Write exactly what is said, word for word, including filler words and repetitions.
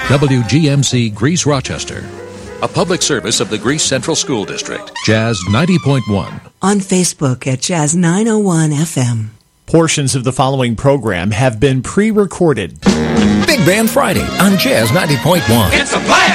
W G M C Greece Rochester. A public service of the Greece Central School District. Jazz ninety point one. On Facebook at Jazz nine oh one F M. Portions of the following program have been pre-recorded. Big Band Friday on Jazz ninety point one. It's a blast!